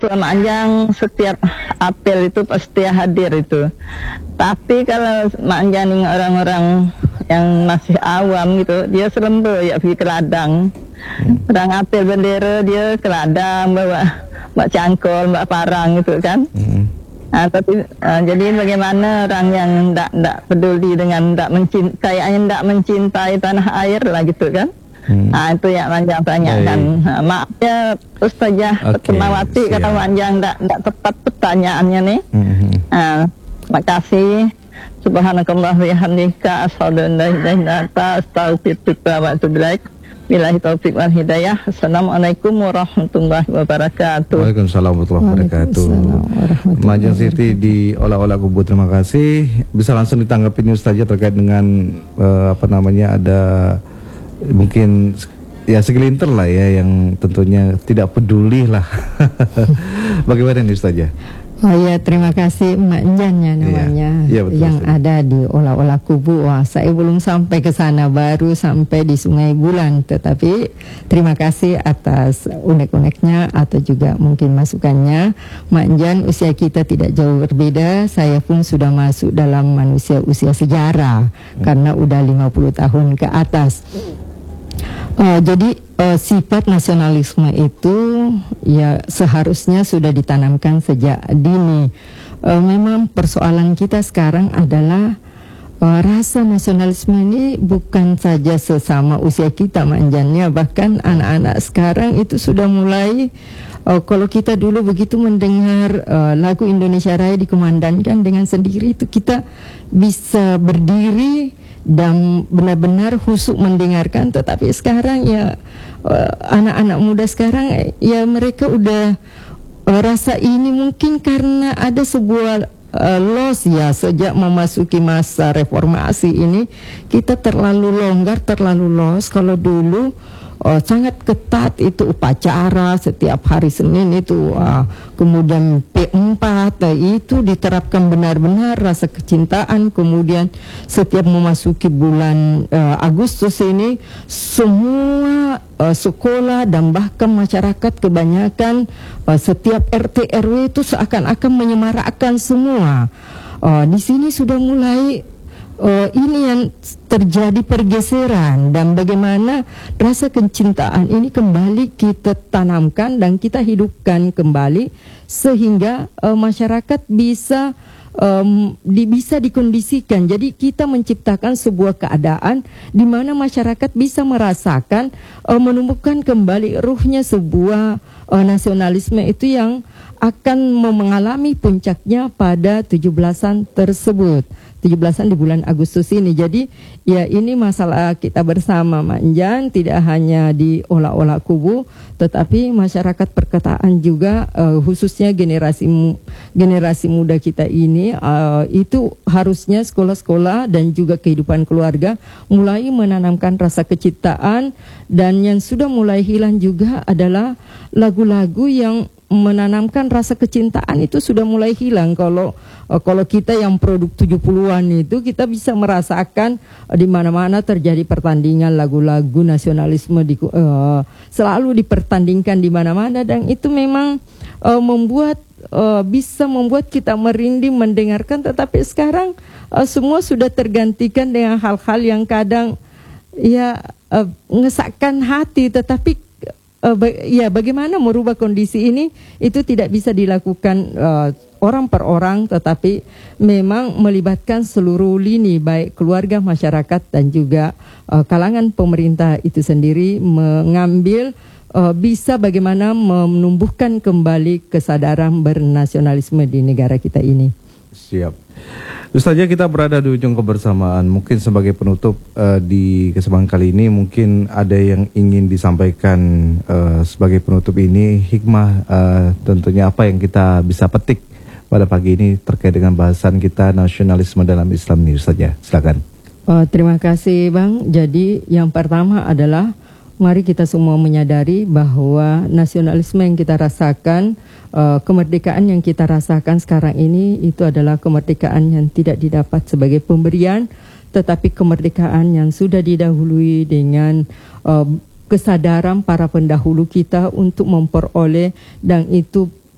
Manjang setiap apel itu pasti hadir itu. Tapi kalau manjang orang-orang yang masih awam gitu, dia serembe ya pergi ke ladang. Orang apel bendera dia ke ladang bawa cangkul, bawa parang gitu kan. Jadi bagaimana orang yang tidak peduli dengan kayaknya tidak mencintai tanah air lah gitu kan. Itu yang Manjang tanyakan. Maaf ya Ustazah Permawati kalau Manjang tidak tepat pertanyaannya nih. Terima kasih. Subhanakallah wa bihamdika asyhadu an la ilaha illa anta astaghfiruka wa atubu ilaik. Billahi taufiq wal hidayah. Assalamualaikum warahmatullahi wabarakatuh. Waalaikumsalam warahmatullahi wabarakatuh. Manjang Siti di Olah-Olah Kubu, terima kasih. Bisa langsung ditanggapi Ustazah terkait dengan ada mungkin ya segelintir lah ya yang tentunya tidak peduli lah. Bagaimana nih Ustazah? Oh ya, terima kasih Mak Jan ya namanya, iya, betul, yang ada di Olah-Olah Kubu. Wah, saya belum sampai ke sana, baru sampai di Sungai Bulan. Tetapi terima kasih atas unek-uneknya atau juga mungkin masukannya. Mak Jan, usia kita tidak jauh berbeda. Saya pun sudah masuk dalam usia sejarah karena udah 50 tahun ke atas. Jadi sifat nasionalisme itu ya seharusnya sudah ditanamkan sejak dini. Memang persoalan kita sekarang adalah rasa nasionalisme ini bukan saja sesama usia kita manjannya, bahkan anak-anak sekarang itu sudah mulai kalau kita dulu begitu mendengar lagu Indonesia Raya dikumandangkan dengan sendiri itu kita bisa berdiri dan benar-benar khusyuk mendengarkan. Tetapi sekarang ya anak-anak muda sekarang ya mereka udah rasa ini mungkin karena ada sebuah loss ya, sejak memasuki masa reformasi ini kita terlalu longgar, terlalu loss. Kalau dulu sangat ketat itu upacara setiap hari Senin itu, kemudian P4 itu diterapkan benar-benar rasa kecintaan. Kemudian setiap memasuki bulan Agustus ini semua sekolah dan bahkan masyarakat kebanyakan setiap RT RW itu seakan-akan menyemarakkan semua. Di sini sudah mulai ini yang terjadi pergeseran, dan bagaimana rasa kecintaan ini kembali kita tanamkan dan kita hidupkan kembali sehingga masyarakat bisa dikondisikan. Jadi kita menciptakan sebuah keadaan di mana masyarakat bisa merasakan menumbuhkan kembali ruhnya sebuah nasionalisme itu yang akan mengalami puncaknya pada 17-an tersebut. 17-an di bulan Agustus ini. Jadi ya ini masalah kita bersama Manjan, tidak hanya di Olah-Olah Kubu, tetapi masyarakat perkotaan juga, khususnya generasi muda kita ini, itu harusnya sekolah-sekolah dan juga kehidupan keluarga mulai menanamkan rasa kecintaan. Dan yang sudah mulai hilang juga adalah lagu-lagu yang menanamkan rasa kecintaan itu sudah mulai hilang. Kalau kita yang produk 70-an itu kita bisa merasakan di mana-mana terjadi pertandingan lagu-lagu nasionalisme selalu dipertandingkan di mana-mana, dan itu memang bisa membuat kita merinding mendengarkan. Tetapi sekarang semua sudah tergantikan dengan hal-hal yang kadang ya ngesakkan hati, tetapi bagaimana merubah kondisi ini itu tidak bisa dilakukan orang per orang, tetapi memang melibatkan seluruh lini baik keluarga, masyarakat dan juga kalangan pemerintah itu sendiri mengambil bisa bagaimana menumbuhkan kembali kesadaran bernasionalisme di negara kita ini. Siap. Ustazah, kita berada di ujung kebersamaan. Mungkin sebagai penutup di kesempatan kali ini, mungkin ada yang ingin disampaikan sebagai penutup ini, hikmah tentunya apa yang kita bisa petik pada pagi ini terkait dengan bahasan kita nasionalisme dalam Islam ini, Ustazah. Silakan. Terima kasih Bang. Jadi yang pertama adalah mari kita semua menyadari bahwa nasionalisme yang kita rasakan, kemerdekaan yang kita rasakan sekarang ini itu adalah kemerdekaan yang tidak didapat sebagai pemberian, tetapi kemerdekaan yang sudah didahului dengan kesadaran para pendahulu kita untuk memperoleh, dan itu